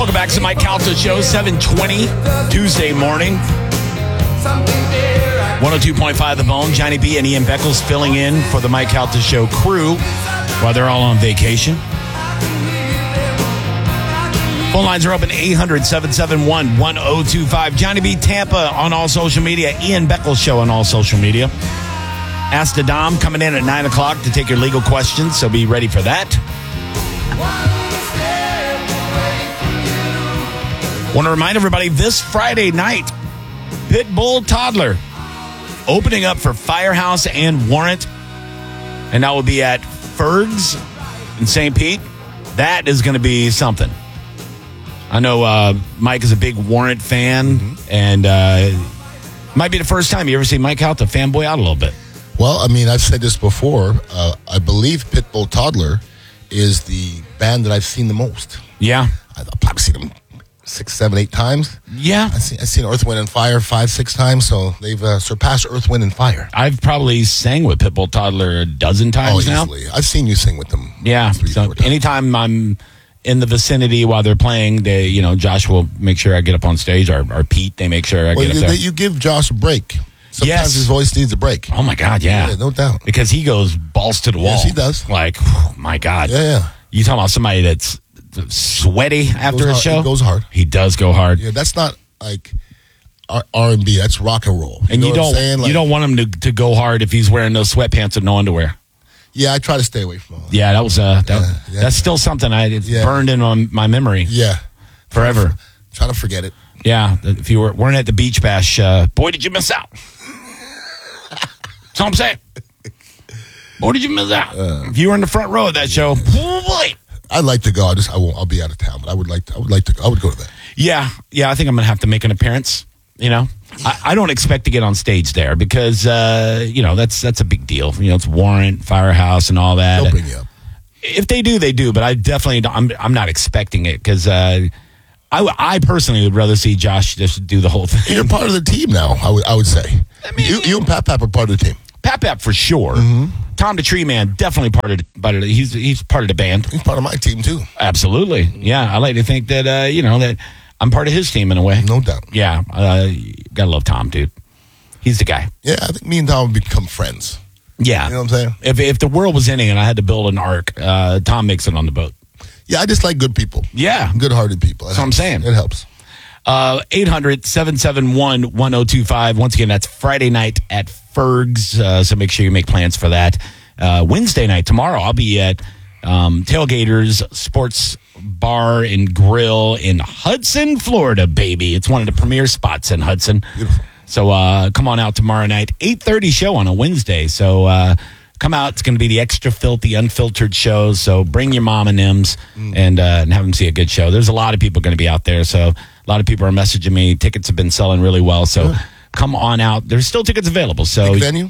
Welcome back to the Mike Calta Show, 7:20, Tuesday morning. 102.5 The Bone. Johnny B and Ian Beckles filling in for the Mike Calta Show crew while they're all on vacation. Phone lines are open 800-771-1025. Johnny B Tampa on all social media. Ian Beckles Show on all social media. Ask the Dom coming in at 9 o'clock to take your legal questions, so be ready for that. Want to remind everybody, this Friday night, Pitbull Toddler opening up for Firehouse and Warrant, and that will be at Ferg's in St. Pete. That is going to be something. I know Mike is a big Warrant fan, and might be the first time you ever see Mike out to fanboy out a little bit. Well, I mean, I've said this before. I believe Pitbull Toddler is the band that I've seen the most. Yeah. I've probably seen them 6, 7, 8 times. Yeah. I've seen Earth, Wind, and Fire 5, 6 times, so they've surpassed Earth, Wind, and Fire. I've probably sang with Pitbull Toddler a dozen times now. Easily. I've seen you sing with them. Yeah. 3, So 4 times. anytime I'm in the vicinity while they're playing, Josh will make sure I get up on stage, or Pete, they make sure I get up there. You give Josh a break. Sometimes Yes. his voice needs a break. Oh, my God, yeah. No doubt. Because he goes balls to the wall. Yes, he does. Like, my God. Yeah. You talking about somebody that's sweaty after a show? He goes hard. He does go hard. Yeah, that's not like R&B. That's rock and roll. And you know what I'm saying? you don't want him to go hard if he's wearing those sweatpants and no underwear. Yeah, I try to stay away from all that. Yeah, that was that's still something it's burned in on my memory. Yeah. Forever. Try to forget it. Yeah, if you weren't at the Beach Bash, boy, did you miss out. That's all I'm saying. Boy, did you miss out. If you were in the front row of that show, boy. I'd like to go. I'll be out of town, but I would like to go. I would go to that. Yeah, I think I'm going to have to make an appearance, I don't expect to get on stage there because, that's a big deal. It's Warrant, Firehouse, and all that. They'll bring you up. If they do, they do, but I definitely don't, I'm not expecting it because I personally would rather see Josh just do the whole thing. You're part of the team now, I would say. I mean, you and Pat are part of the team. Pat for sure. Mm-hmm. Tom the Tree Man, definitely part of he's part of the band. He's part of my team, too. Absolutely. Yeah, I like to think that, that I'm part of his team in a way. No doubt. Yeah, gotta love Tom, dude. He's the guy. Yeah, I think me and Tom would become friends. Yeah. You know what I'm saying? If the world was ending and I had to build an ark, Tom makes it on the boat. Yeah, I just like good people. Yeah. Good-hearted people. That's what I'm saying. It helps. 800-771-1025. Once again, that's Friday night at Ferg's, so make sure you make plans for that. Wednesday night, tomorrow, I'll be at Tailgaters Sports Bar and Grill in Hudson, Florida, baby. It's one of the premier spots in Hudson. Beautiful. So come on out tomorrow night, 8:30 show on a Wednesday. So come out. It's going to be the extra filthy, unfiltered show. So bring your mom and Nims and have them see a good show. There's a lot of people going to be out there. So a lot of people are messaging me. Tickets have been selling really well. So come on out. There's still tickets available. So big venue?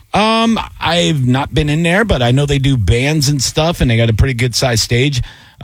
I've not been in there, but I know they do bands and stuff, and they got a pretty good sized stage.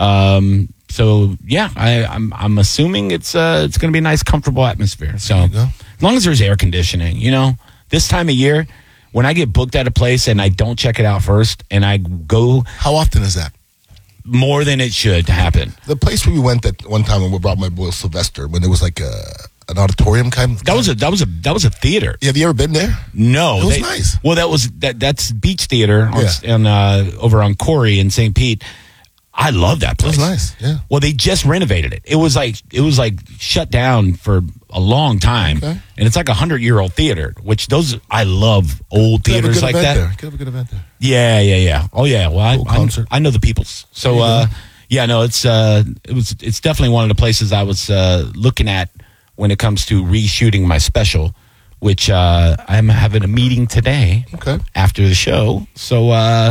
So yeah, I'm assuming it's going to be a nice, comfortable atmosphere. So as long as there's air conditioning, this time of year, when I get booked at a place and I don't check it out first, and I go, how often is that? More than it should happen. The place where we went that one time when we brought my boy Sylvester, when there was like an auditorium kind of. That was a theater. Yeah, have you ever been there? No, it was nice. Well, that's Beach Theater over on Corey in St. Pete. I love that place. It was nice. Yeah. Well, they just renovated it. It was like shut down for a long time, and it's like 100-year-old theater. Which I love old theaters like that. Could have a good event there. Yeah. Oh yeah. Well, concert. I know the peoples. So it's definitely one of the places I was looking at when it comes to reshooting my special, which I'm having a meeting today after the show. So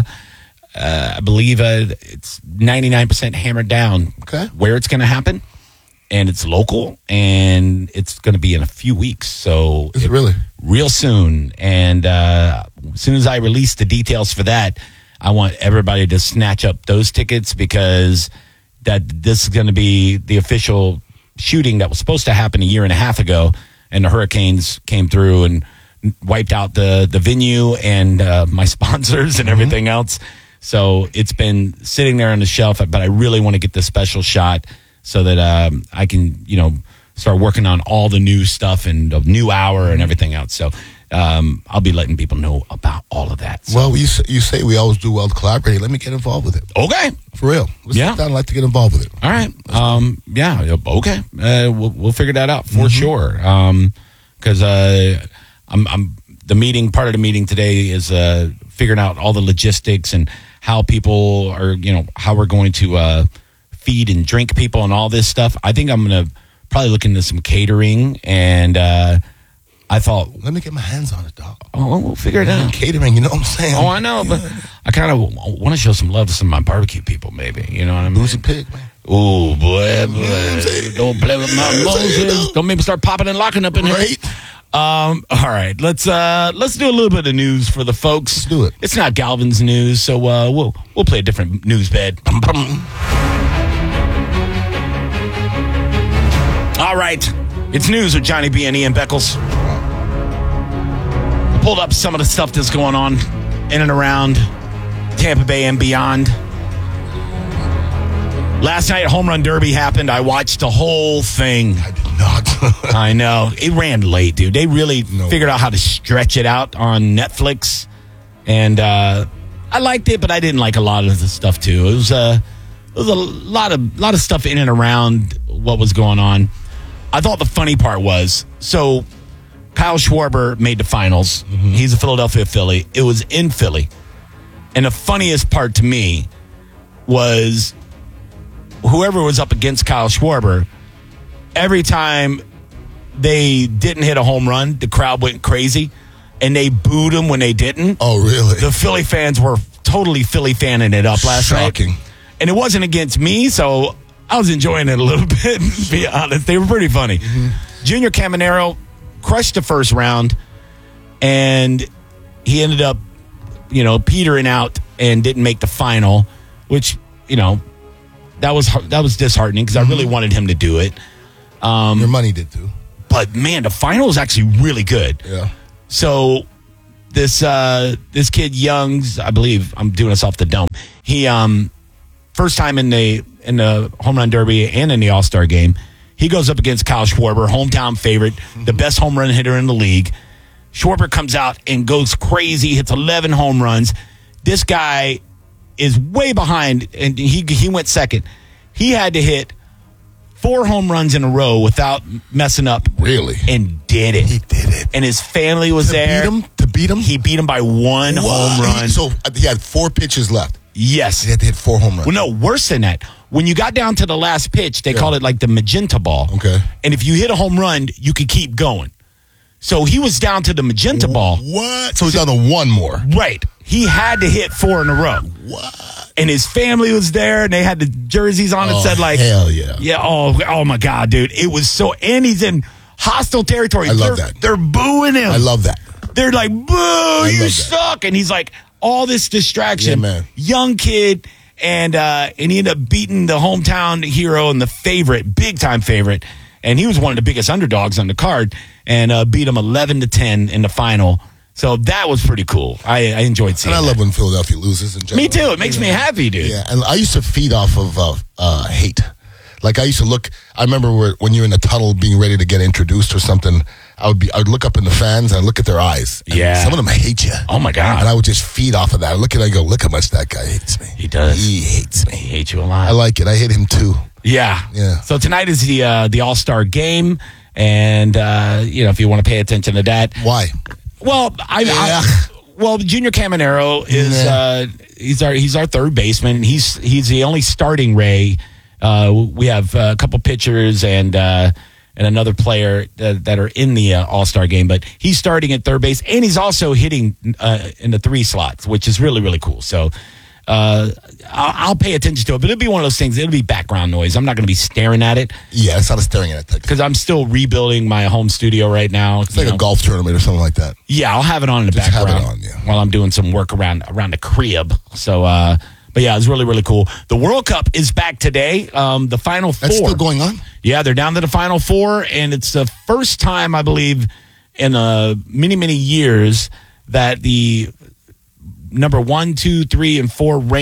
I believe it's 99% hammered down where it's going to happen, and it's local, and it's going to be in a few weeks. So is it really? Real soon. And as soon as I release the details for that, I want everybody to snatch up those tickets because this is going to be the official shooting that was supposed to happen a year and a half ago, and the hurricanes came through and wiped out the venue and my sponsors and everything else. So it's been sitting there on the shelf, but I really want to get this special shot so that I can, start working on all the new stuff and the new hour and everything else. So I'll be letting people know about all of that. So. Well, you say we always do well to collaborate. Let me get involved with it. Okay. For real. Let's sit down and like to get involved with it. All right. Okay. We'll figure that out for sure. Because I'm the meeting, part of the meeting today is figuring out all the logistics and how people are, how we're going to feed and drink people and all this stuff. I think I'm going to probably look into some catering, and I thought, let me get my hands on it, dog. Oh, we'll figure it out. Catering, you know what I'm saying? Oh, I know, but I kind of want to show some love to some of my barbecue people, maybe. You know what I mean? Boozy pig, man. Oh, boy. Don't play with my emotions. Don't make me start popping and locking up in here. Right. All right, let's do a little bit of news for the folks. Let's do it. It's not Galvin's news, so we'll play a different news bed. All right, it's news with Johnny B and Ian Beckles. I pulled up some of the stuff that's going on in and around Tampa Bay and beyond. Last night, Home Run Derby happened. I watched the whole thing. I did not. I know. It ran late, dude. They really figured out how to stretch it out on Netflix. And I liked it, but I didn't like a lot of the stuff, too. It was a lot of stuff in and around what was going on. I thought the funny part was, so Kyle Schwarber made the finals. Mm-hmm. He's a Philadelphia Philly. It was in Philly. And the funniest part to me was whoever was up against Kyle Schwarber, every time they didn't hit a home run, the crowd went crazy, and they booed him when they didn't. Oh, really? The Philly fans were totally Philly fanning it up last night. Shocking. And it wasn't against me, so I was enjoying it a little bit, to be honest. They were pretty funny. Mm-hmm. Junior Caminero crushed the first round, and he ended up, petering out and didn't make the final, which, that was disheartening because I really wanted him to do it. Your money did too. But man, the final was actually really good. Yeah. So this kid Youngs, I believe I'm doing this off the dome. He first time in the Home Run Derby and in the All-Star game, he goes up against Kyle Schwarber, hometown favorite, the best home run hitter in the league. Schwarber comes out and goes crazy, hits 11 home runs. This guy is way behind, and he went second. He had to hit 4 home runs in a row without messing up. Really? And did it. He did it. And his family was there. To beat him? He beat him by 1 home run. So he had 4 pitches left. Yes. He had to hit 4 home runs. Well, no, worse than that. When you got down to the last pitch, they called it like the magenta ball. Okay. And if you hit a home run, you could keep going. So he was down to the magenta ball. What? So he's down to 1 more. Right. He had to hit 4 in a row. What? And his family was there, and they had the jerseys on that said like, hell yeah. Yeah, oh my God, dude. It was so, and he's in hostile territory. I love that. They're booing him. I love that. They're like, boo, you suck. And he's like, all this distraction. Yeah, man. Young kid, and he ended up beating the hometown hero and the favorite, big time favorite. And he was one of the biggest underdogs on the card, and beat him 11-10 in the final. So that was pretty cool. I enjoyed seeing it. And I love when Philadelphia loses in general. Me too. It makes me happy, dude. Yeah, and I used to feed off of hate. Like I used to look. I remember when you're in the tunnel being ready to get introduced or something. I'd look up in the fans and I'd look at their eyes. And yeah, some of them hate you. Oh my God! And I would just feed off of that. I look at it, I go, look how much that guy hates me. He does. He hates me. He hates you a lot. I like it. I hate him too. Yeah. Yeah. So tonight is the All-Star game, and if you want to pay attention to that, why? Well, Junior Caminero is he's our third baseman. He's the only starting Ray. We have a couple pitchers and another player that are in the All-Star game, but he's starting at third base, and he's also hitting in the 3 slots, which is really, really cool. So I'll pay attention to it, but it'll be one of those things. It'll be background noise. I'm not going to be staring at it. Yeah, it's not a staring at it. Because I'm still rebuilding my home studio right now. It's like a golf tournament or something like that. Yeah, I'll have it on in the background have it on, yeah. while I'm doing some work around the crib. So, but yeah, it's really, really cool. The World Cup is back today. The Final Four. That's still going on? Yeah, they're down to the Final Four, and it's the first time, I believe, in many, many years that the number 1, 2, 3, and 4 ranked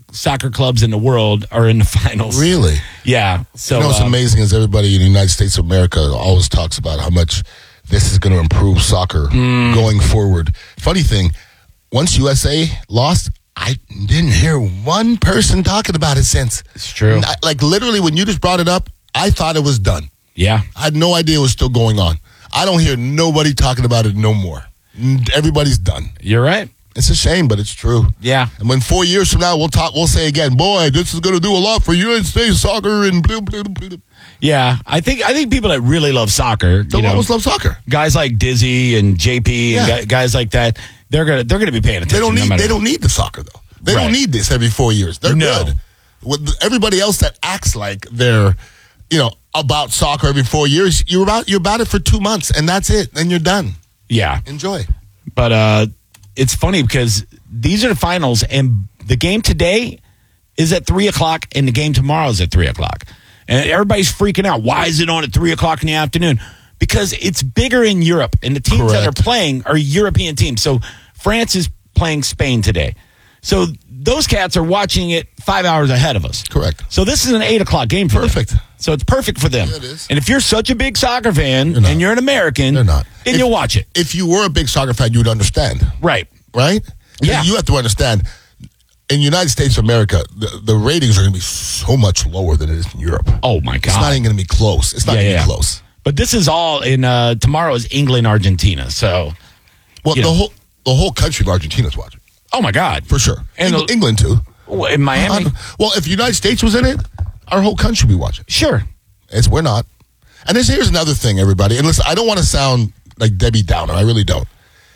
soccer clubs in the world are in the finals. Really? Yeah. So you know what's amazing is everybody in the United States of America always talks about how much this is going to improve soccer going forward. Funny thing, once USA lost, I didn't hear one person talking about it since. It's true. Like literally when you just brought it up, I thought it was done. Yeah. I had no idea it was still going on. I don't hear nobody talking about it no more. Everybody's done. You're right. It's a shame, but it's true. Yeah. And when 4 years from now we'll say again, boy, this is going to do a lot for United States soccer and blah, blah, blah, blah. Yeah, I think people that really love soccer, They'll always love soccer. Guys like Dizzy and JP and guys like that, they're gonna be paying attention. They don't need the soccer though. They don't need this every 4 years. They're good. With everybody else that acts like they're, about soccer every 4 years, you're about it for 2 months and that's it. Then you're done. Yeah, enjoy. But it's funny because these are the finals, and the game today is at 3:00, and the game tomorrow is at 3:00. And everybody's freaking out. Why is it on at 3:00 in the afternoon? Because it's bigger in Europe, and the teams that are playing are European teams. So France is playing Spain today. So those cats are watching it 5 hours ahead of us. Correct. So this is an 8:00 game for them. So it's perfect for them. Yeah, it is. And if you're such a big soccer fan and you're an American, then you'll watch it. If you were a big soccer fan, you would understand. Right? Yeah. You have to understand. In the United States of America, the ratings are going to be so much lower than it is in Europe. Oh, my God. It's not even going to be close. It's not going to be close. But this is all in tomorrow is England, Argentina. So, the whole country of Argentina is watching. Oh, my God. For sure. And England, too. In Miami? If the United States was in it, our whole country would be watching. Sure. We're not. And here's another thing, everybody. And listen, I don't want to sound like Debbie Downer. I really don't.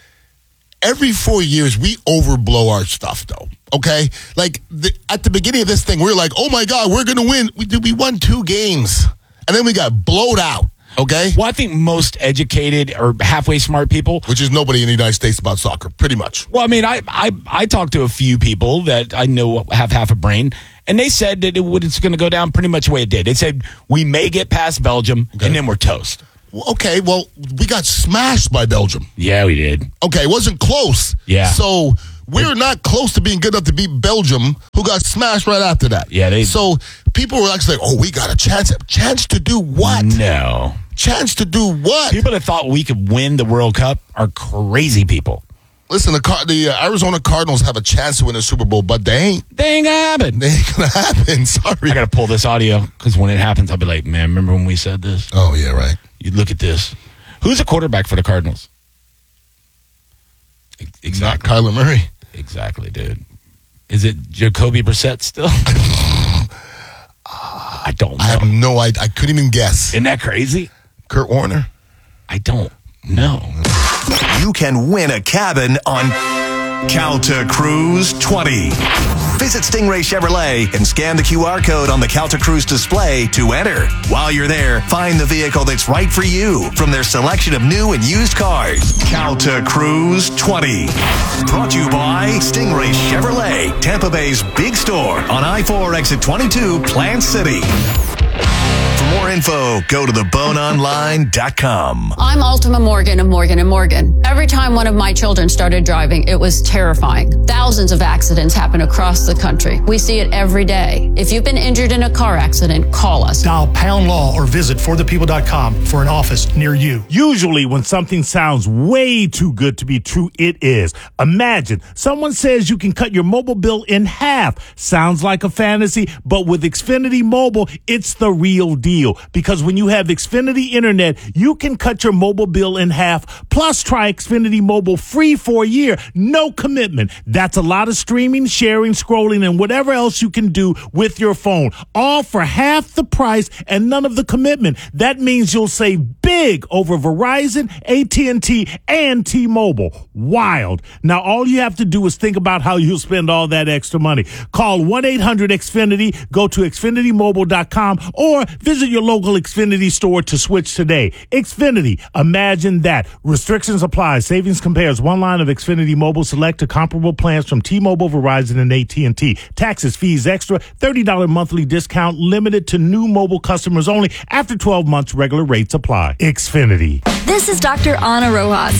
Every 4 years, we overblow our stuff, though. Okay? Like, at the beginning of this thing, we were like, oh, my God, we're going to win. We won 2 games. And then we got blowed out. Okay? Well, I think most educated or halfway smart people, which is nobody in the United States about soccer, pretty much. Well, I mean, I talked to a few people that I know have half a brain, and they said that it's going to go down pretty much the way it did. They said we may get past Belgium, and then we're toast. Okay, well, we got smashed by Belgium. Yeah, we did. Okay, it wasn't close. Yeah. So we're not close to being good enough to beat Belgium, who got smashed right after that. Yeah, So people were actually like, oh, we got a chance. Chance to do what? No. Chance to do what? People that thought we could win the World Cup are crazy people. Listen, the Arizona Cardinals have a chance to win the Super Bowl, but they ain't. They ain't gonna happen. They ain't gonna happen. Sorry. I gotta pull this audio because when it happens, I'll be like, man, remember when we said this? Oh, yeah, right. You look at this. Who's the quarterback for the Cardinals? Exactly. Not Kyler Murray. Exactly, dude. Is it Jacoby Brissett still? I don't know. I have no idea. I couldn't even guess. Isn't that crazy? Kurt Warner? I don't know. You can win a cabin on Calta Cruise 20. Visit Stingray Chevrolet and scan the QR code on the Calta Cruise display to enter. While you're there, find the vehicle that's right for you from their selection of new and used cars. Calta Cruise 20. Brought to you by Stingray Chevrolet, Tampa Bay's big store on I-4 exit 22, Plant City. For more info, go to theboneonline.com. I'm Ultima Morgan of Morgan & Morgan. Every time one of my children started driving, it was terrifying. Thousands of accidents happen across the country. We see it every day. If you've been injured in a car accident, call us. Dial pound law or visit forthepeople.com for an office near you. Usually when something sounds way too good to be true, it is. Imagine someone says you can cut your mobile bill in half. Sounds like a fantasy, but with Xfinity Mobile, it's the real deal. Because when you have Xfinity Internet, you can cut your mobile bill in half. Plus, try Xfinity Mobile free for a year. No commitment. That's a lot of streaming, sharing, scrolling, and whatever else you can do with your phone. All for half the price and none of the commitment. That means you'll save big over Verizon, AT&T, and T-Mobile. Wild. Now, all you have to do is think about how you'll spend all that extra money. Call 1-800-XFINITY, go to XfinityMobile.com, or visit your local Xfinity store to switch today. Xfinity, imagine that. Restrictions apply. Savings compares one line of Xfinity Mobile Select to comparable plans from T-Mobile, Verizon, and AT&T. Taxes, fees, extra, $30 monthly discount, limited to new mobile customers only. After 12 months, regular rates apply. Xfinity. This is Dr. Ana Rojas.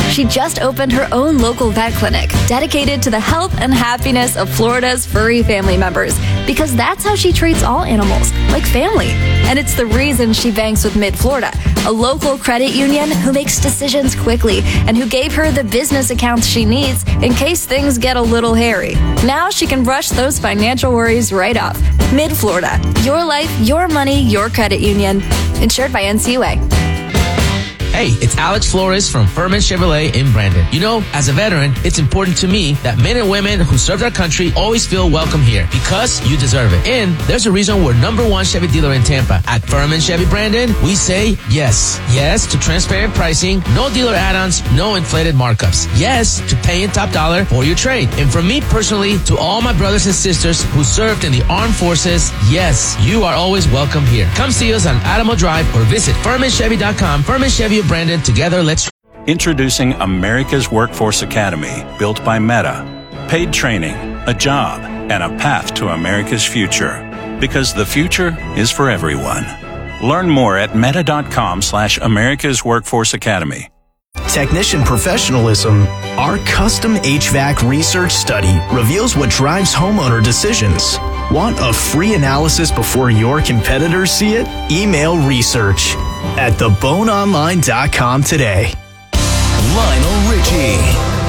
She just opened her own local vet clinic dedicated to the health and happiness of Florida's furry family members, because that's how she treats all animals, like family. And it's the reason she banks with Mid-Florida, a local credit union who makes decisions quickly and who gave her the business accounts she needs in case things get a little hairy. Now she can brush those financial worries right off. Mid-Florida, your life, your money, your credit union. Insured by NCUA. Hey, it's Alex Flores from Furman Chevrolet in Brandon. You know, as a veteran, it's important to me that men and women who served our country always feel welcome here, because you deserve it. And there's a reason we're #1 Chevy dealer in Tampa. At Furman Chevy Brandon, we say yes. Yes to transparent pricing, no dealer add-ons, no inflated markups. Yes to paying top dollar for your trade. And from me personally to all my brothers and sisters who served in the armed forces, yes, you are always welcome here. Come see us on Adamo Drive or visit FurmanChevy.com. Furman Chevy of Brandon, together let's... Introducing America's Workforce Academy, built by Meta. Paid training, a job, and a path to America's future. Because the future is for everyone. Learn more at meta.com/America's Workforce Academy. Technician professionalism. Our custom HVAC research study reveals what drives homeowner decisions. Want a free analysis before your competitors see it? Email research at theboneonline.com today. Lionel Richie.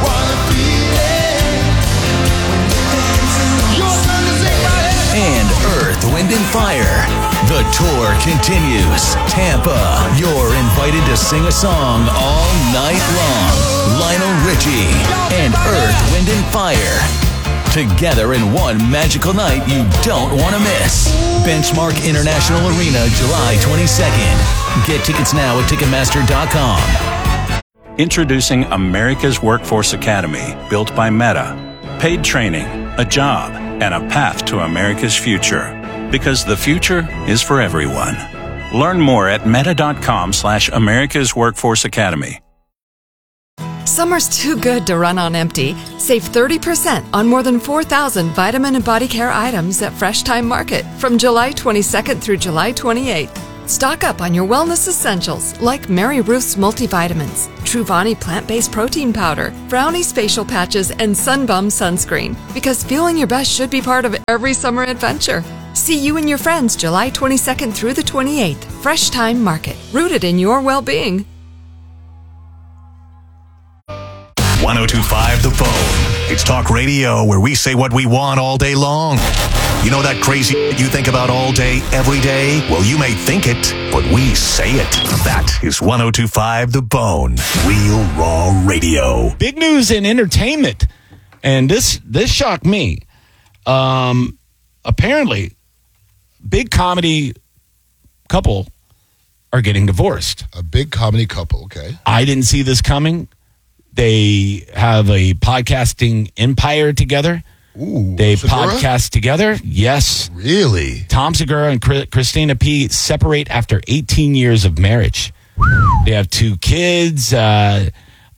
And Earth, Wind, and Fire. The tour continues. Tampa, you're invited to sing a song all night long. Lionel Richie and Earth, Wind, and Fire. Together in one magical night you don't want to miss. Benchmark International Arena, July 22nd. Get tickets now at Ticketmaster.com. Introducing America's Workforce Academy, built by Meta. Paid training, a job, and a path to America's future. Because the future is for everyone. Learn more at meta.com/America's Workforce Academy. Summer's too good to run on empty. Save 30% on more than 4,000 vitamin and body care items at Fresh Time Market from July 22nd through July 28th. Stock up on your wellness essentials like Mary Ruth's multivitamins, Truvani plant-based protein powder, Brownie's facial patches, and Sunbum sunscreen. Because feeling your best should be part of every summer adventure. See you and your friends July 22nd through the 28th. Fresh Time Market, rooted in your well-being. 102.5 The Bone. It's talk radio where we say what we want all day long. You know that crazy you think about all day, every day? Well, you may think it, but we say it. That is 102.5 The Bone. Real raw radio. Big news in entertainment. And this shocked me. Apparently, big comedy couple are getting divorced. A big comedy couple, okay. I didn't see this coming. They have a podcasting empire together. Ooh, they Segura? podcast together. Yes. Really? Tom Segura and Christina P. separate after 18 years of marriage. They have 2 kids. From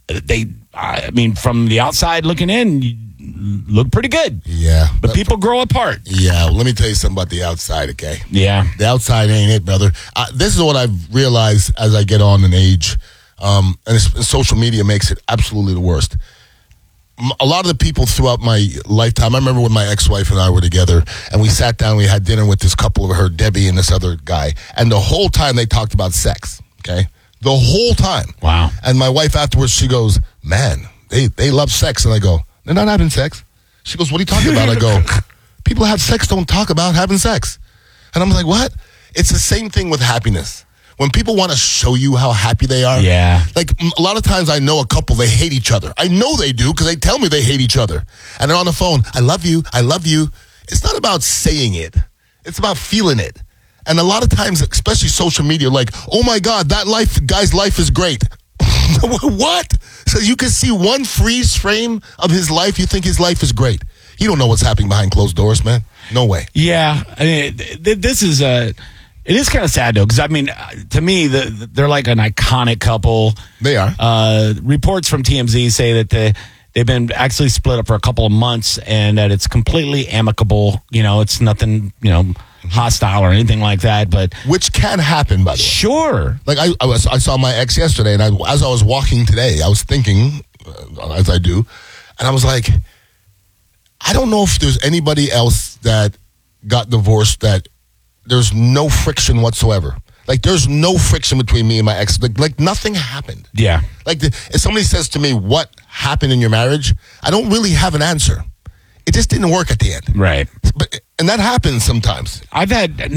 the outside looking in, you look pretty good. Yeah. But people grow apart. Yeah. Well, let me tell you something about the outside, okay? Yeah. The outside ain't it, brother. This is what I've realized as I get on in age. And social media makes it absolutely the worst. A lot of the people throughout my lifetime, I remember when my ex-wife and I were together, and we sat down, we had dinner with this couple of her, Debbie and this other guy, and the whole time they talked about sex, okay? The whole time. Wow. And my wife afterwards, she goes, man, they love sex. And I go, they're not having sex. She goes, what are you talking about? I go, people have sex, don't talk about having sex. And I'm like, what? It's the same thing with happiness. When people want to show you how happy they are, yeah. Like a lot of times I know a couple, they hate each other. I know they do because they tell me they hate each other. And they're on the phone, I love you, I love you. It's not about saying it. It's about feeling it. And a lot of times, especially social media, like, oh my God, that guy's life is great. What? So you can see one freeze frame of his life, you think his life is great. You don't know what's happening behind closed doors, man. No way. Yeah. I mean, this is it is kind of sad, though, because, I mean, to me, they're like an iconic couple. They are. Reports from TMZ say that they've been actually split up for a couple of months, and that it's completely amicable. It's nothing, hostile or anything like that. But which can happen, by the way. Sure. Like I saw my ex yesterday, and as I was walking today, I was thinking, as I do, and I was like, I don't know if there's anybody else that got divorced that there's no friction whatsoever. Like, there's no friction between me and my ex. Like nothing happened. Yeah. Like, if somebody says to me, what happened in your marriage? I don't really have an answer. It just didn't work at the end. Right. And that happens sometimes. I've had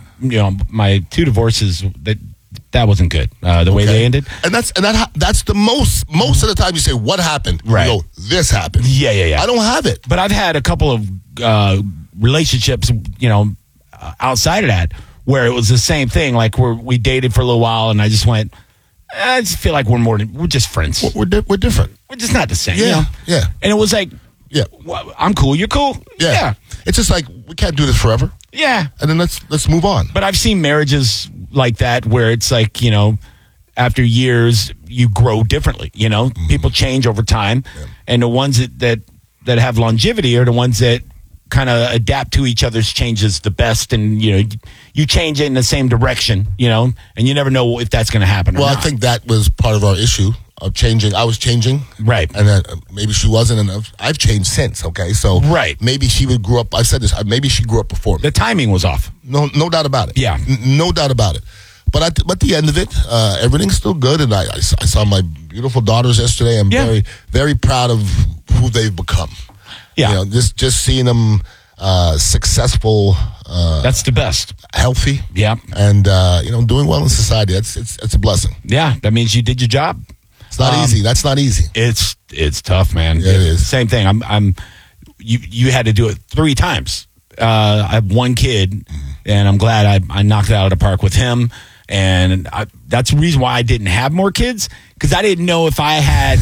my 2 divorces that wasn't good. The way they ended. And that's the most of the time you say, what happened? Right. You go, this happened. Yeah. I don't have it. But I've had a couple of relationships, outside of that, where it was the same thing. Like we dated for a little while, and I just went, I just feel like we're just friends. We're different. We're just not the same. Yeah. Yeah. And it was like, well, I'm cool. You're cool. Yeah. It's just like, we can't do this forever. Yeah. And then let's move on. But I've seen marriages like that where it's like, after years you grow differently. People change over time, and the ones that have longevity are the ones that kind of adapt to each other's changes the best, and you change it in the same direction, and you never know if that's going to happen. Well, I think that was part of our issue of changing. I was changing, right, and then maybe she wasn't, and I've changed since. Okay, so right, maybe she would grow up. I said this. Maybe she grew up before me. The timing was off. No doubt about it. Yeah, no doubt about it. But at the end of it, everything's still good, and I saw my beautiful daughters yesterday. I'm very, very proud of who they've become. Yeah, just seeing them successful. That's the best. Healthy. Yeah, and doing well in society. It's a blessing. Yeah, that means you did your job. It's not easy. That's not easy. It's tough, man. Yeah, it is. Same thing. You had to do it 3 times. I have 1 kid, and I'm glad I knocked it out of the park with him. And that's the reason why I didn't have more kids, because I didn't know if I had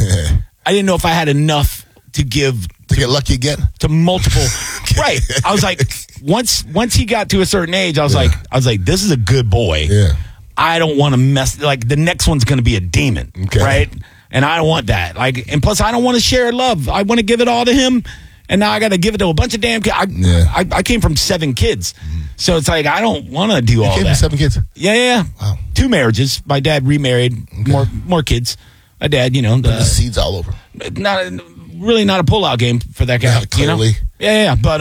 enough to give to get lucky again to multiple. Right. I was like, once he got to a certain age, I was like, this is a good boy. Yeah. I don't want to mess. Like, the next one's going to be a demon. Okay. Right. And I don't want that. Like, and plus, I don't want to share love. I want to give it all to him. And now I got to give it to a bunch of damn kids. I came from 7 kids. So it's like, I don't want to do all that. You came from 7 kids? Yeah. Wow. 2 marriages. My dad remarried. Okay. More kids. My dad, the seeds all over. Not a pullout game for that guy. Yeah, clearly. Yeah. But,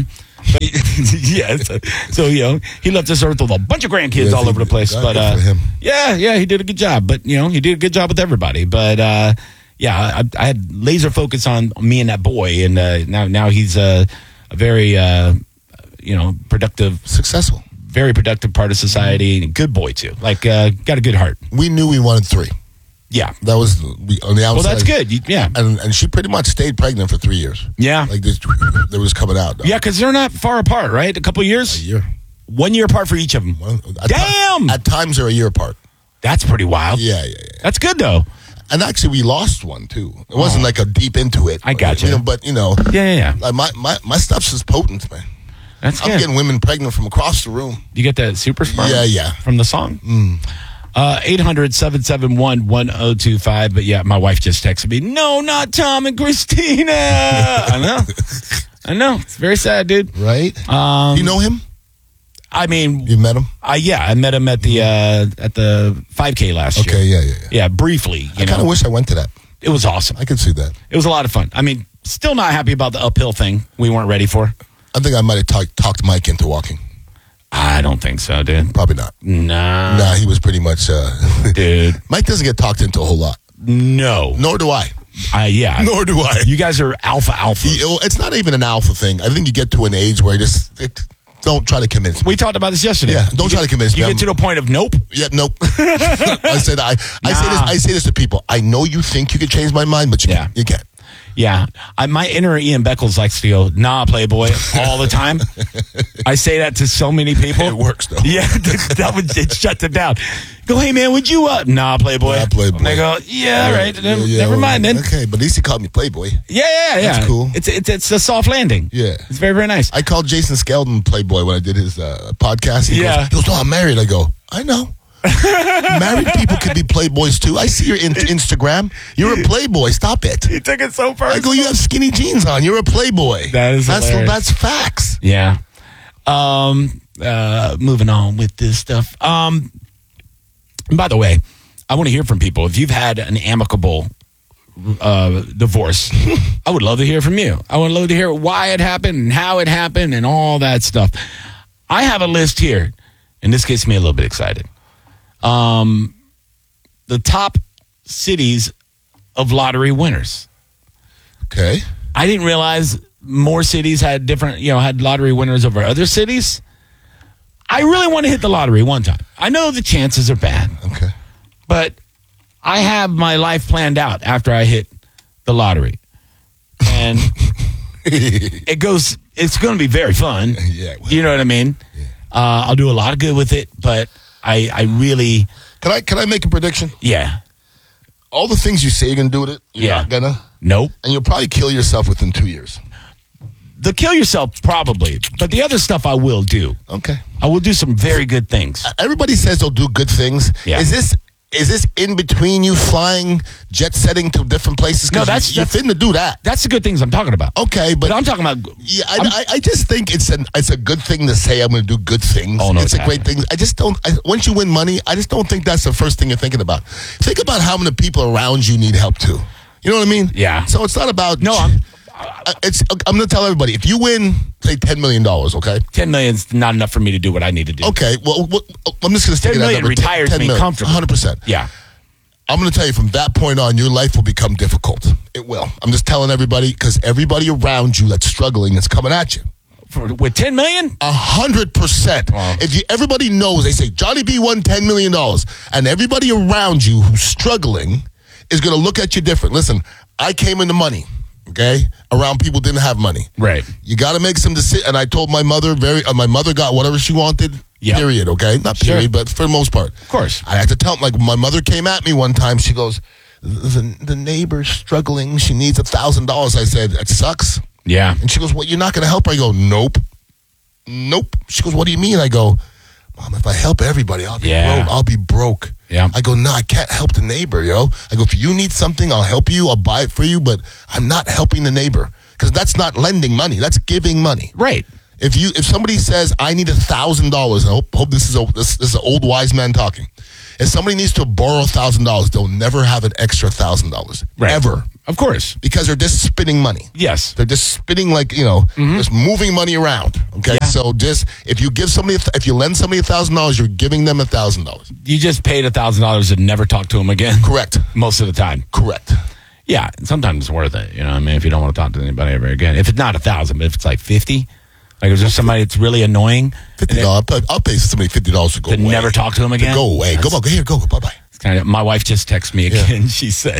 yeah. So, he left this earth with a bunch of grandkids all over the place. But, for him. Yeah, he did a good job. But, he did a good job with everybody. But, I had laser focus on me and that boy, and now he's a very productive, successful, very productive part of society, and a good boy too. Like, got a good heart. We knew we wanted 3. Yeah, that was on the outside. Well, that's good. Yeah, and she pretty much stayed pregnant for 3 years. Yeah, like this, there was coming out. Yeah, because they're not far apart, right? A couple of years. A year. 1 year apart for each of them. Damn. At times they're a year apart. That's pretty wild. Yeah. That's good though. And actually, we lost one too. It wasn't like a deep into it. I got you. But Yeah. Like my stuff's just potent, man. That's good. I'm getting women pregnant from across the room. You get that super sperm? Yeah. From the song? 800-771-1025. But yeah, my wife just texted me, no, not Tom and Christina. I know. It's very sad, dude. Right? Do you know him? I mean, you met him? I met him at the 5K last year. Okay, yeah. Yeah, briefly. I kind of wish I went to that. It was awesome. I could see that. It was a lot of fun. I mean, still not happy about the uphill thing. We weren't ready for. I think I might have talked Mike into walking. I don't think so, dude. Probably not. Nah, he was pretty much. Dude, Mike doesn't get talked into a whole lot. No, nor do I. Yeah, nor do I. You guys are alpha. It's not even an alpha thing. I think you get to an age where don't try to convince me. We talked about this yesterday. Yeah, don't try to convince me. You get to the point of nope. Yeah, nope. I say this to people. I know you think you could change my mind, but you can't. Yeah, my inner Ian Beckles likes to go, nah, Playboy, all the time. I say that to so many people. It works, though. Yeah, it shuts it down. Go, hey, man, would you, nah, Playboy. Nah, Playboy. And they go, yeah, all right, never mind then. Okay, but at least he called me Playboy. Yeah. That's cool. It's a soft landing. Yeah. It's very, very nice. I called Jason Skeldon Playboy when I did his podcast. He goes, no, I'm married. I go, I know. Married people can be playboys too. I see your Instagram. You're a playboy. Stop it. You took it so personal. I go, you have skinny jeans on. You're a playboy. That's facts. Yeah. Moving on with this stuff. And by the way, I want to hear from people. If you've had an amicable divorce, I would love to hear from you. I would love to hear why it happened and how it happened and all that stuff. I have a list here, and this gets me a little bit excited. The top cities of lottery winners. Okay. I didn't realize more cities had had lottery winners over other cities. I really want to hit the lottery one time. I know the chances are bad. Okay. But I have my life planned out after I hit the lottery. And it's going to be very fun. Yeah. Well, you know what I mean? Yeah. I'll do a lot of good with it, but I really... Can I make a prediction? Yeah. All the things you say you're going to do with it, you're not going to? Nope. And you'll probably kill yourself within 2 years. The kill yourself, probably. But the other stuff I will do. Okay. I will do some very good things. Everybody says they'll do good things. Yeah. Is this in between you flying, jet setting to different places? No, that's you're fitting to do that. That's the good things I'm talking about. Okay, but I'm talking about. Yeah, I just think it's a good thing to say I'm going to do good things. Oh, no, it's a great thing. I just don't. Once you win money, I just don't think that's the first thing you're thinking about. Think about how many people around you need help too. You know what I mean? Yeah. So it's not about. No, I'm going to tell everybody, if you win, say $10 million, okay? $10 million's not enough for me to do what I need to do. Okay, well, I'm just going to stick it at $10 million retires 10 me million, comfortably. 100%. Yeah. I'm going to tell you, from that point on, your life will become difficult. It will. I'm just telling everybody, because everybody around you that's struggling is coming at you. With $10 million? 100%. Wow. Everybody knows, they say, Johnny B won $10 million, and everybody around you who's struggling is going to look at you different. Listen, I came into money. Okay, around people didn't have money. Right. You got to make some decisions. And I told my mother, my mother got whatever she wanted. Yep. Period. Okay, not period, but for the most part, of course. I had to tell. Like, my mother came at me one time. She goes, "The neighbor's struggling. She needs $1,000." I said, "That sucks." Yeah. And she goes, "Well, you're not going to help her." I go, "Nope." She goes, "What do you mean?" I go, "Mom, if I help everybody, I'll be broke. Yeah. I go, "No, I can't help the neighbor, yo." I go, "If you need something, I'll help you. I'll buy it for you, but I'm not helping the neighbor, because that's not lending money. That's giving money." Right. If somebody says, "I need $1,000," I hope this is an old wise man talking. If somebody needs to borrow $1,000, they'll never have an extra $1,000 ever. Of course. Because they're just spinning money. Yes. They're just spinning, just moving money around. Okay. Yeah. So if you lend somebody $1,000, you're giving them $1,000. You just paid $1,000 and never talk to them again. Correct. Most of the time. Correct. Yeah. Sometimes it's worth it. You know what I mean? If you don't want to talk to anybody ever again. If it's not 1,000, but if it's like 50, like, is there somebody that's really annoying? $50. I'll pay somebody $50 to go away. To never talk to them again? To go away. Go bye-bye. My wife just texted me again. Yeah.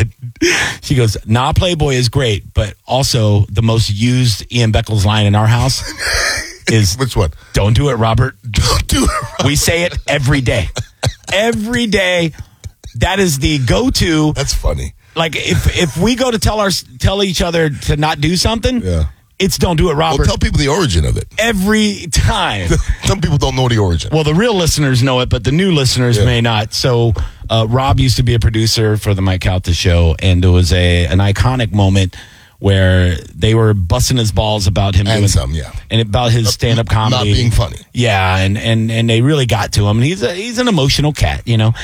She goes, "Nah, Playboy is great, but also the most used Ian Beckles line in our house is which one? Don't do it, Robert. Don't do it, Robert." We say it every day. Every day. That is the go-to. That's funny. Like, if we go to tell each other to not do something, yeah. It's "Don't do it, Robert." Well, tell people the origin of it. Every time. Some people don't know the origin. Well, the real listeners know it, but the new listeners may not. So Rob used to be a producer for the Mike Calta show, and there was an iconic moment where they were busting his balls about him and about his stand-up comedy not being funny. Yeah, and they really got to him. And he's an emotional cat,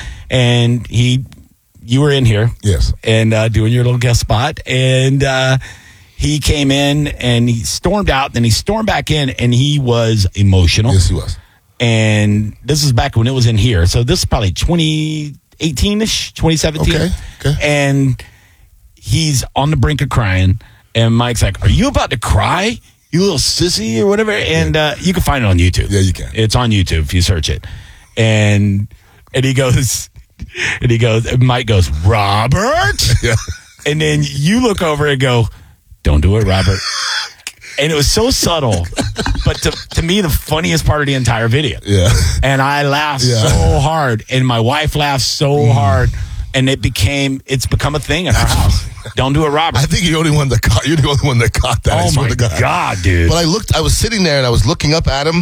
And you were in here, yes, and doing your little guest spot, and he came in and he stormed out, then he stormed back in, and he was emotional. Yes, he was. And this is back when it was in here. So this is probably 2018-ish, 2017. Okay. And he's on the brink of crying. And Mike's like, "Are you about to cry, you little sissy," or whatever? And you can find it on YouTube. Yeah, you can. It's on YouTube if you search it. And he goes, Mike goes, "Robert?" Yeah. And then you look over and go, "Don't do it, Robert." And it was so subtle, but to me, the funniest part of the entire video. Yeah. And I laughed so hard, and my wife laughed so hard, and it's become a thing in our house. "Don't do it, Robert." I think you're the only one that caught that. Oh my God, dude! But I was sitting there and I was looking up at him,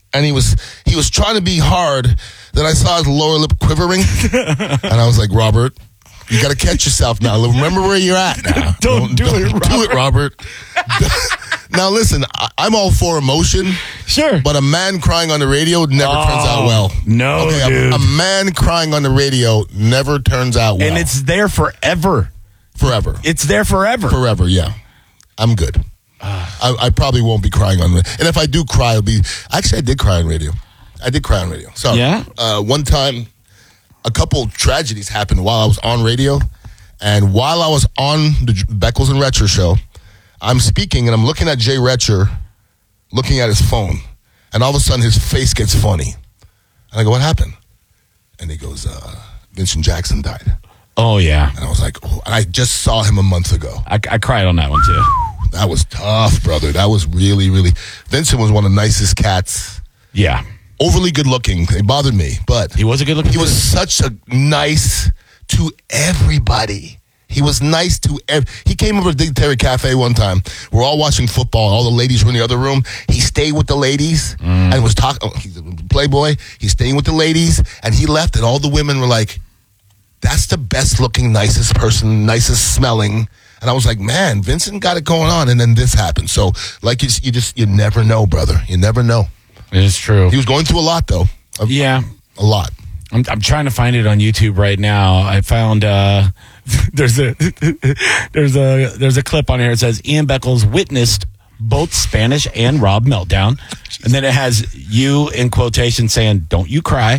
and he was trying to be hard. Then I saw his lower lip quivering, and I was like, Robert, you got to catch yourself now. Remember where you're at now. Don't do it, Robert. Now listen, I'm all for emotion. Sure. But a man crying on the radio never turns out well. No, okay, dude. A man crying on the radio never turns out well. And it's there forever. Forever. It's there forever. Forever, yeah. I'm good. I probably won't be crying on radio. And if I do cry, it'll be... Actually, I did cry on radio. So, yeah? One time, a couple tragedies happened while I was on radio. And while I was on the Beckles and Retcher show, I'm speaking and I'm looking at Jay Retcher, looking at his phone. And all of a sudden, his face gets funny. And I go, what happened? And he goes, Vincent Jackson died. Oh, yeah. And I was like, oh, and I just saw him a month ago. I cried on that one, too. That was tough, brother. That was really, really... Vincent was one of the nicest cats. Yeah. Overly good looking. It bothered me, but... He was a good looking He was such a nice to everybody. He was nice to he came over to Dignitary Cafe one time. We're all watching football. All the ladies were in the other room. He stayed with the ladies and was talking. Oh, he's a playboy. He's staying with the ladies, and he left, and all the women were like, that's the best looking, nicest person, nicest smelling. And I was like, man, Vincent got it going on, and then this happened. So, like, you never know, brother. You never know. It is true. He was going through a lot, though. Yeah. A lot. I'm trying to find it on YouTube right now. I found there's a clip on here. It says Ian Beckles witnessed both Spanish and Rob meltdown, and then it has you in quotation saying, "Don't you cry."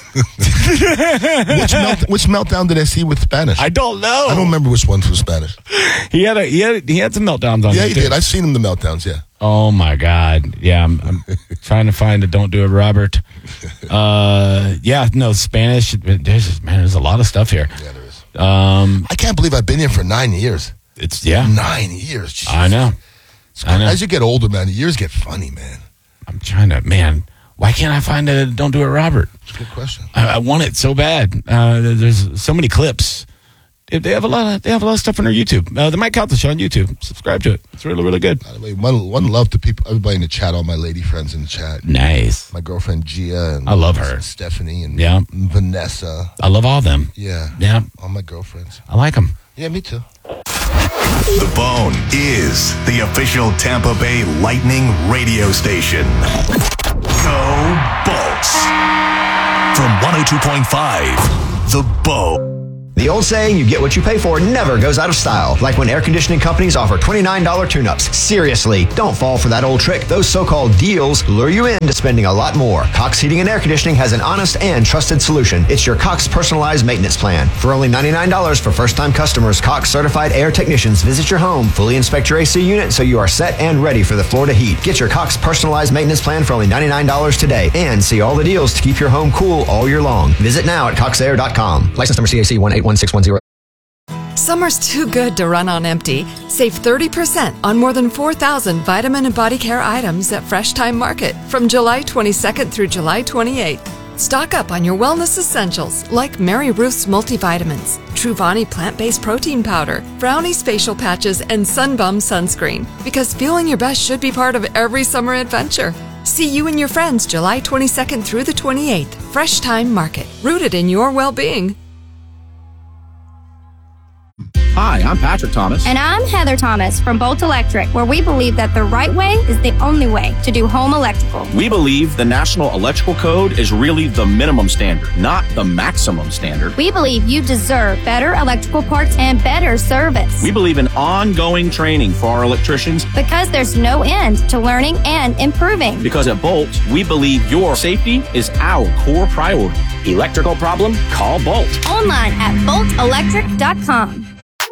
Which meltdown did I see with Spanish? I don't know. I don't remember which ones were Spanish. He had some meltdowns on. Yeah, he did. I've seen him the meltdowns. Yeah. Oh my God. Yeah, I'm trying to find it. Don't do it, Robert. Yeah, no Spanish. There's a lot of stuff here. Yeah, there is. I can't believe I've been here for 9 years. 9 years. Jesus. I know. As you get older, man, the years get funny, man. I'm trying to, man. Why can't I find a Don't Do It, Robert? That's a good question. I want it so bad. There's so many clips. They have a lot of stuff on their YouTube. The Mike Calta Show on YouTube. Subscribe to it. It's really, really good. By the way, one love to people, everybody in the chat, all my lady friends in the chat. Nice. My girlfriend Gia and I love her. Stephanie and Vanessa. I love all them. Yeah. Yeah. All my girlfriends. I like them. Yeah, me too. The Bone is the official Tampa Bay Lightning radio station. Go Bolts. From 102.5, The Bone. The old saying, you get what you pay for, never goes out of style. Like when air conditioning companies offer $29 tune-ups. Seriously, don't fall for that old trick. Those so-called deals lure you into spending a lot more. Cox Heating and Air Conditioning has an honest and trusted solution. It's your Cox Personalized Maintenance Plan. For only $99 for first-time customers, Cox Certified Air Technicians visit your home, fully inspect your AC unit so you are set and ready for the Florida heat. Get your Cox Personalized Maintenance Plan for only $99 today and see all the deals to keep your home cool all year long. Visit now at coxair.com. License number CAC 181. 1610. Summer's too good to run on empty. Save 30% on more than 4,000 vitamin and body care items at Fresh Time Market from July 22nd through July 28th. Stock up on your wellness essentials like Mary Ruth's multivitamins, Truvani plant-based protein powder, Brownie's facial patches, and Sunbum sunscreen. Because feeling your best should be part of every summer adventure. See you and your friends July 22nd through the 28th. Fresh Time Market, rooted in your well-being. Hi, I'm Patrick Thomas. And I'm Heather Thomas from Bolt Electric, where we believe that the right way is the only way to do home electrical. We believe the National Electrical Code is really the minimum standard, not the maximum standard. We believe you deserve better electrical parts and better service. We believe in ongoing training for our electricians. Because there's no end to learning and improving. Because at Bolt, we believe your safety is our core priority. Electrical problem? Call Bolt. Online at boltelectric.com.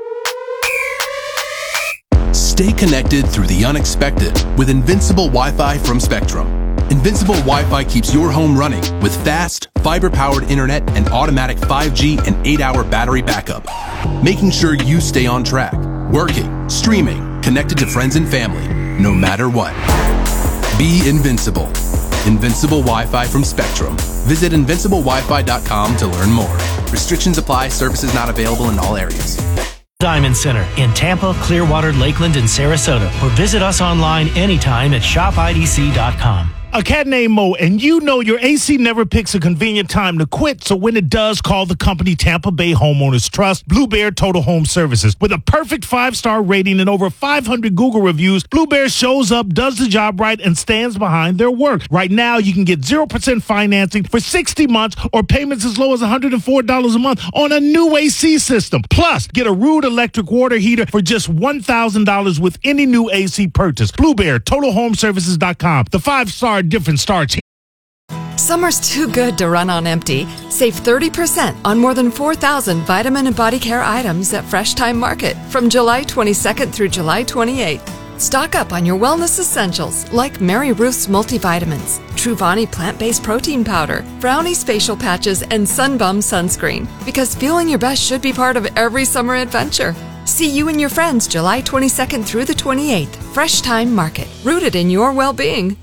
Stay connected through the unexpected with Invincible Wi-Fi from Spectrum. Invincible Wi-Fi keeps your home running with fast, fiber-powered internet and automatic 5G and 8-hour battery backup, making sure you stay on track, working, streaming, connected to friends and family, no matter what. Be invincible. Invincible Wi-Fi from Spectrum. Visit invinciblewifi.com to learn more. Restrictions apply. Services not available in all areas. Diamond Center in Tampa, Clearwater, Lakeland, and Sarasota, or visit us online anytime at shopidc.com. A cat named Mo, and you know your AC never picks a convenient time to quit, so when it does, call the company Tampa Bay Homeowners Trust, Blue Bear Total Home Services. With a perfect 5-star rating and over 500 Google reviews, Blue Bear shows up, does the job right, and stands behind their work. Right now, you can get 0% financing for 60 months or payments as low as $104 a month on a new AC system. Plus, get a Rude electric water heater for just $1,000 with any new AC purchase. Blue Bear, TotalHomeservices.com. The 5-star difference starts here. Summer's too good to run on empty. Save 30% on more than 4,000 vitamin and body care items at Fresh Time Market from July 22nd through July 28th. Stock up on your wellness essentials like Mary Ruth's multivitamins, Truvani plant-based protein powder, Brownie's facial patches, and Sunbum sunscreen. Because feeling your best should be part of every summer adventure. See you and your friends July 22nd through the 28th. Fresh Time Market, rooted in your well-being.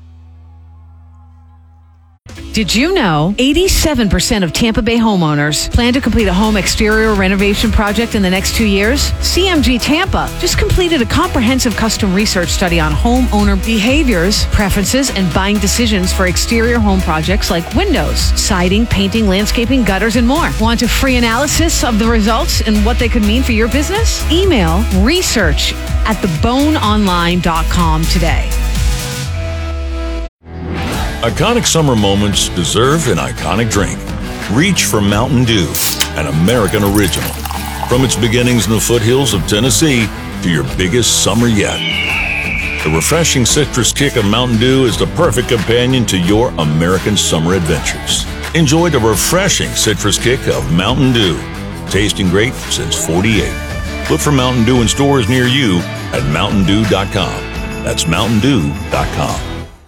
Did you know 87% of Tampa Bay homeowners plan to complete a home exterior renovation project in the next 2 years? CMG Tampa just completed a comprehensive custom research study on homeowner behaviors, preferences, and buying decisions for exterior home projects like windows, siding, painting, landscaping, gutters, and more. Want a free analysis of the results and what they could mean for your business? Email research@theboneonline.com today. Iconic summer moments deserve an iconic drink. Reach for Mountain Dew, an American original. From its beginnings in the foothills of Tennessee to your biggest summer yet. The refreshing citrus kick of Mountain Dew is the perfect companion to your American summer adventures. Enjoy the refreshing citrus kick of Mountain Dew. Tasting great since '48. Look for Mountain Dew in stores near you at mountaindew.com. That's mountaindew.com.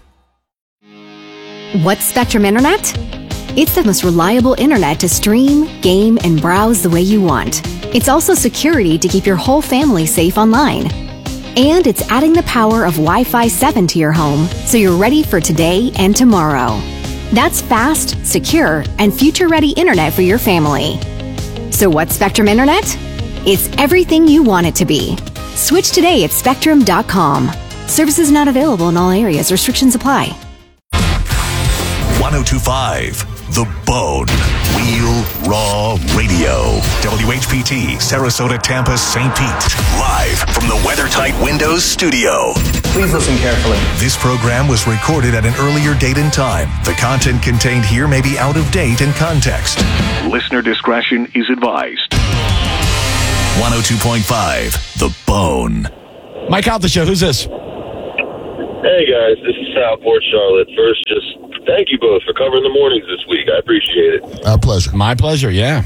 What's Spectrum Internet? It's the most reliable internet to stream, game, and browse the way you want. It's also security to keep your whole family safe online. And it's adding the power of Wi-Fi 7 to your home so you're ready for today and tomorrow. That's fast, secure, and future-ready internet for your family. So what's Spectrum Internet? It's everything you want it to be. Switch today at Spectrum.com. Services not available in all areas. Restrictions apply. 1025, The Bone. Real Raw Radio. WHPT, Sarasota, Tampa, St. Pete. Live from the WeatherTight Windows studio. Please listen carefully. This program was recorded at an earlier date and time. The content contained here may be out of date and context. Listener discretion is advised. 102.5, The Bone. Mike out the show. Who's this? Hey, guys. This is Southport, Charlotte. First, just thank you both for covering the mornings this week. I appreciate it. Our pleasure. My pleasure, yeah.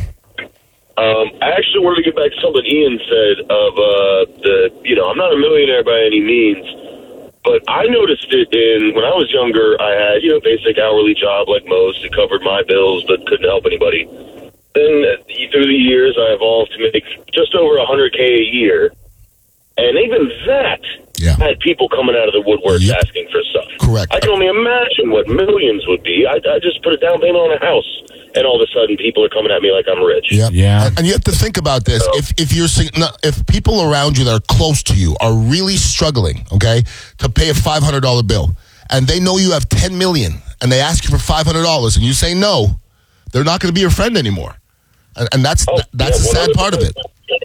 I actually wanted to get back to something Ian said of I'm not a millionaire by any means, but I noticed it when I was younger. I had, basic hourly job like most. It covered my bills, but couldn't help anybody. Then through the years, I evolved to make just over $100K a year. And even that had people coming out of the woodworks asking for stuff. Correct. I can only imagine what millions would be. I just put a down payment on a house, and all of a sudden people are coming at me like I'm rich. Yeah. And you have to think about this. If people around you that are close to you are really struggling, okay, to pay a $500 bill, and they know you have $10 million, and they ask you for $500, and you say no, they're not going to be your friend anymore. And that's the sad part of it.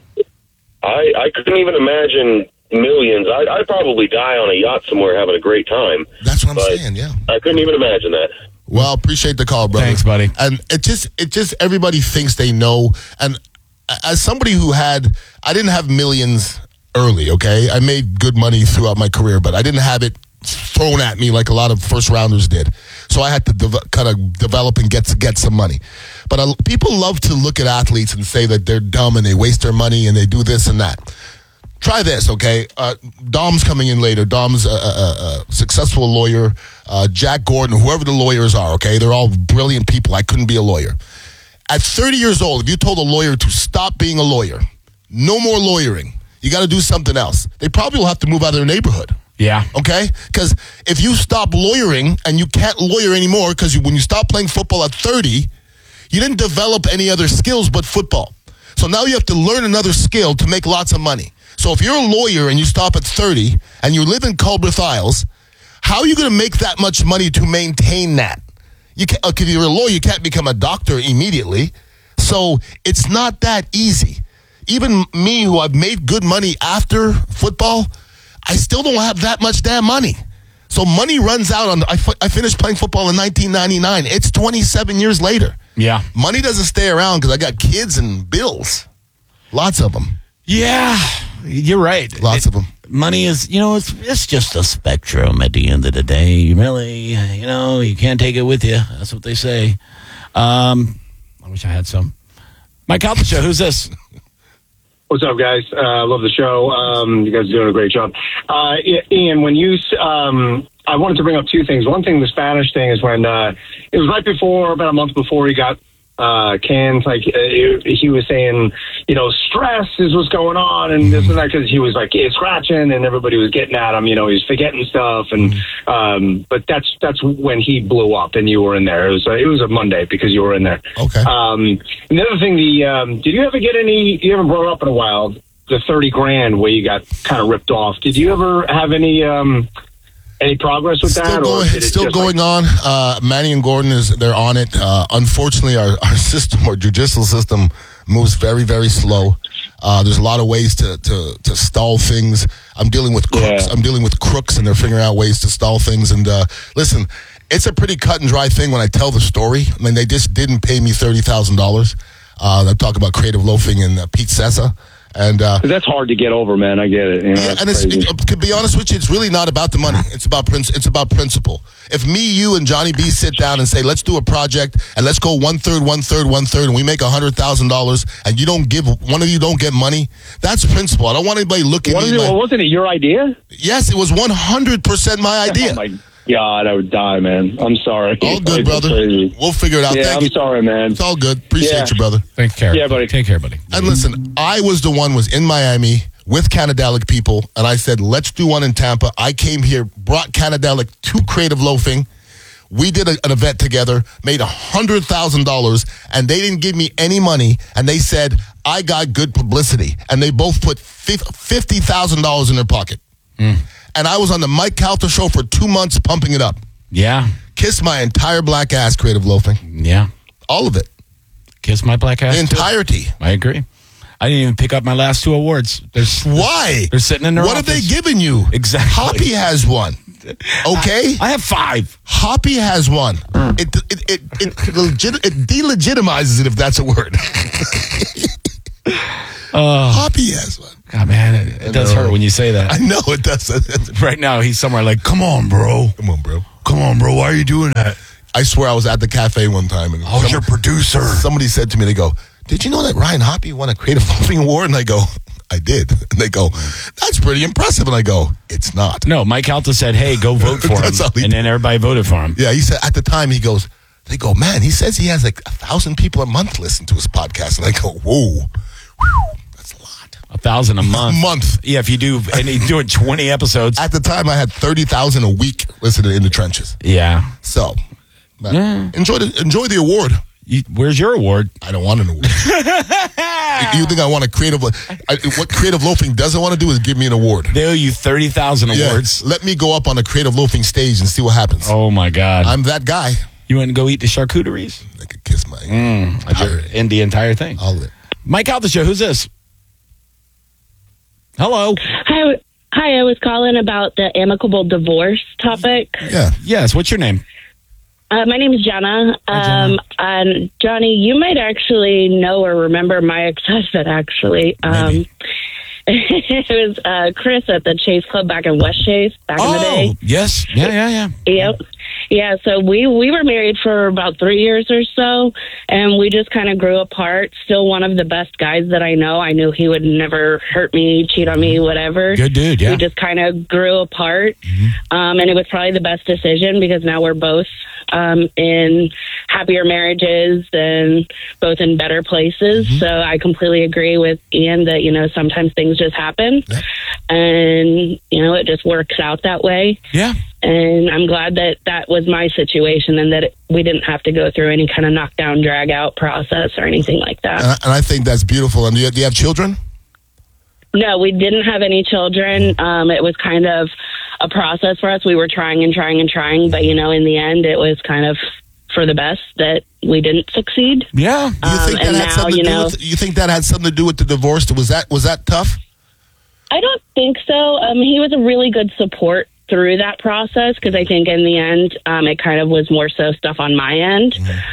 I couldn't even imagine millions. I'd probably die on a yacht somewhere having a great time. That's what I'm saying, yeah. I couldn't even imagine that. Well, appreciate the call, brother. Thanks, buddy. And it just everybody thinks they know. And as somebody I didn't have millions early, okay? I made good money throughout my career, but I didn't have it thrown at me like a lot of first rounders did. So I had to kind of develop and get some money. But people love to look at athletes and say that they're dumb and they waste their money and they do this and that. Try this, okay? Dom's coming in later. Dom's a successful lawyer. Jack Gordon, whoever the lawyers are, okay? They're all brilliant people. I couldn't be a lawyer. At 30 years old, if you told a lawyer to stop being a lawyer, no more lawyering, you got to do something else, they probably will have to move out of their neighborhood. Yeah. Okay? Because if you stop lawyering and you can't lawyer anymore because when you stop playing football at 30, you didn't develop any other skills but football. So now you have to learn another skill to make lots of money. So if you're a lawyer and you stop at 30 and you live in Culbreth Isles, How are you going to make that much money to maintain that? You can't, if you're a lawyer, you can't become a doctor immediately. So it's not that easy. Even me, who I've made good money after football, I still don't have that much damn money. So money runs out on. I finished playing football in 1999. It's 27 years later. Yeah. Money doesn't stay around because I got kids and bills. Lots of them. Yeah, you're right. Lots of them. Money is, it's just a spectrum at the end of the day. You really, you can't take it with you. That's what they say. I wish I had some. Mike Calta Show, who's this? What's up, guys? Love the show. You guys are doing a great job. Ian, when you, I wanted to bring up two things. One thing, the Spanish thing, is when it was right before, about a month before he got canned. Like he was saying, stress is what's going on, and this and that, because he was like scratching, and everybody was getting at him. He was forgetting stuff, and but that's when he blew up, and you were in there. It was a Monday because you were in there. Okay. And the other thing, did you ever get any? You haven't brought it up in a while. The $30,000 where you got kind of ripped off. Did you ever have any progress with that? It's still going on. Manny and Gordon they're on it. Unfortunately, our system, our judicial system, moves very, very slow. There's a lot of ways to stall things. I'm dealing with crooks. Yeah. I'm dealing with crooks, and they're figuring out ways to stall things. And listen, it's a pretty cut and dry thing when I tell the story. I mean, they just didn't pay me $30,000. I talk about Creative Loafing and Pete Sessa. And that's hard to get over, man. I get it. And to be honest with you, it's really not about the money. It's about principle. If me, you, and Johnny B sit down and say, let's do a project and let's go 1/3, 1/3, 1/3, and we make $100,000, and one of you don't get money, that's principle. I don't want anybody looking at me. Wasn't it your idea? Yes, it was 100% my idea. Oh my God, I would die, man. I'm sorry. All good, brother. We'll figure it out. Yeah, I'm sorry, man. It's all good. Appreciate you, brother. Take care. Yeah, buddy. Take care, buddy. And listen, I was in Miami with Canadelic people, and I said, let's do one in Tampa. I came here, brought Canadelic to Creative Loafing. We did an event together, made $100,000, and they didn't give me any money, and they said, I got good publicity. And they both put $50,000 in their pocket. And I was on the Mike Calta Show for 2 months pumping it up. Yeah. Kissed my entire black ass, Creative Loafing. Yeah. All of it. Kiss my black ass. The entirety. Too. I agree. I didn't even pick up my last 2 awards. Why? They're sitting in their office. What have they given you? Exactly. Hoppy has one. Okay? I have 5. Hoppy has one. It delegitimizes it, if that's a word. Hoppy has one. God, man, it does hurt when you say that. I know it does. Right now, he's somewhere like, come on, bro. Come on, bro. Why are you doing that? I swear I was at the cafe one time. And I was your producer. Somebody said to me, they go, did you know that Ryan Hoppy won a Creative Loafing Award? And I go, I did. And they go, that's pretty impressive. And I go, it's not. No, Mike Calta said, hey, go vote for him. And then everybody voted for him. Yeah, he said, at the time, they go, man, he says he has like 1,000 people a month listen to his podcast. And I go, whoa. 1,000 a month. Yeah, if you do, and he's doing 20 episodes. At the time, I had 30,000 a week listening in the trenches. Yeah. So, enjoy the award. Where's your award? I don't want an award. You think I want a creative? What Creative Loafing doesn't want to do is give me an award. They owe you 30,000 awards. Let me go up on a Creative Loafing stage and see what happens. Oh my God, I'm that guy. You want to go eat the charcuteries? I could kiss my. In the entire thing. All of it. Mike Calta Show. Who's this? Hello. Hi, I was calling about the amicable divorce topic. Yeah. Yes. What's your name? My name is Jenna. And Johnny, you might actually know or remember my ex-husband, actually. It was Chris at the Chase Club back in West Chase back in the day. Yes. Yeah. Yep. Yeah, so we were married for about 3 years or so, and we just kind of grew apart. Still one of the best guys that I know. I knew he would never hurt me, cheat on me, whatever. Good dude, yeah. We just kind of grew apart, and it was probably the best decision because now we're both in happier marriages and both in better places. So I completely agree with Ian that, sometimes things just happen, and, it just works out that way. Yeah. And I'm glad that was my situation and that we didn't have to go through any kind of knockdown, drag out process or anything like that. And I think that's beautiful. And do you have children? No, we didn't have any children. It was kind of a process for us. We were trying and trying and trying, but, in the end, it was kind of for the best that we didn't succeed. Yeah. You think that had something to do with? You think that had something to do with the divorce? Was that tough? I don't think so. He was a really good support through that process, because I think in the end, it kind of was more so stuff on my end.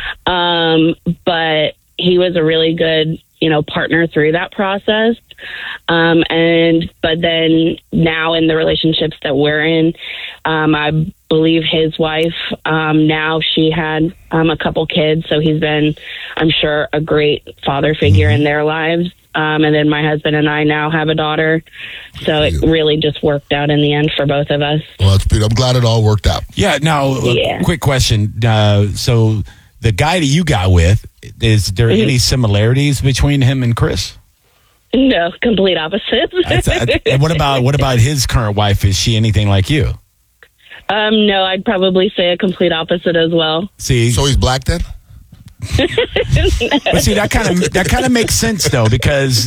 But he was a really good, partner through that process. But then now in the relationships that we're in, I believe his wife, now she had a couple kids. So he's been, I'm sure, a great father figure in their lives. And then my husband and I now have a daughter. So it really just worked out in the end for both of us. Well, that's beautiful. I'm glad it all worked out. Yeah. Now, quick question. So the guy that you got with, is there any similarities between him and Chris? No, complete opposites. And what about his current wife? Is she anything like you? No, I'd probably say a complete opposite as well. See, so he's black then? But see, that kind of makes sense though, because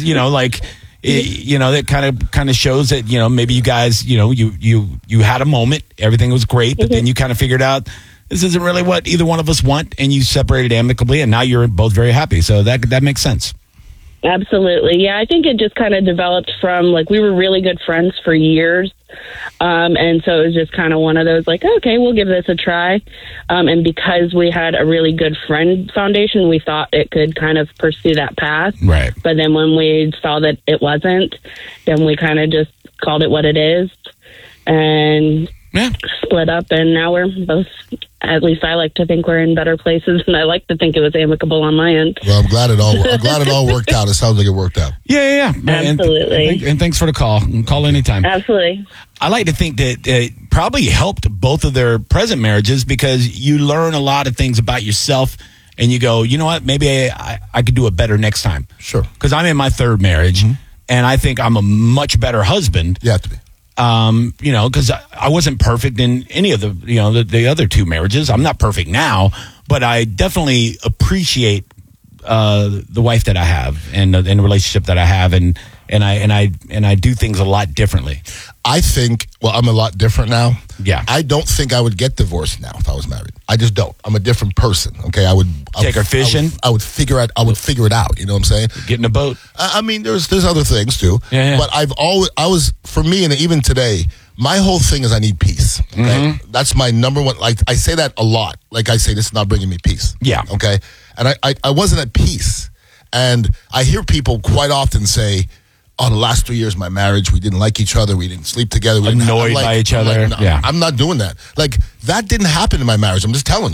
that kind of shows that maybe you guys you had a moment, everything was great, but then you kind of figured out this isn't really what either one of us want, and you separated amicably, and now you're both very happy. So that makes sense. Absolutely. Yeah, I think it just kind of developed from, we were really good friends for years. And so it was just kind of one of those, okay, we'll give this a try. And because we had a really good friend foundation, we thought it could kind of pursue that path. Right. But then when we saw that it wasn't, then we kind of just called it what it is and split up. And now we're both, at least I like to think we're in better places, and I like to think it was amicable on my end. Well, I'm glad it all worked out. It sounds like it worked out. Yeah. Absolutely. And thanks for the call. Call anytime. Absolutely. I like to think that it probably helped both of their present marriages, because you learn a lot of things about yourself, and you go, you know what, maybe I could do it better next time. Sure. Because I'm in my third marriage, and I think I'm a much better husband. You have to be. Because I wasn't perfect in any of the other two marriages. I'm not perfect now, but I definitely appreciate the wife that I have and the relationship that I have, and I do things a lot differently. I think, I'm a lot different now. Yeah. I don't think I would get divorced now if I was married. I just don't. I'm a different person. Okay. I would take her fishing. I would figure it out. You know what I'm saying? Get in a boat. I mean, there's other things too. Yeah. But for me, and even today, my whole thing is I need peace. Okay? That's my number one. I say that a lot. I say, this is not bringing me peace. Yeah. Okay. And I wasn't at peace. And I hear people quite often say, the last 3 years of my marriage, we didn't like each other. We didn't sleep together. We annoyed by each other. No, I'm not doing that. That didn't happen in my marriage. I'm just telling